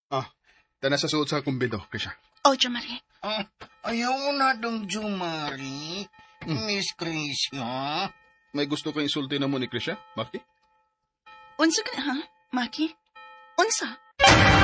Tana sa suot sa kumbento, Krisha. O, Jumari. Ayaw na dong Jumari. Miss Krisha. May gusto kang insulti na mo ni Krisha, Maki? Unsa ka na, ha? Maki? Unsa?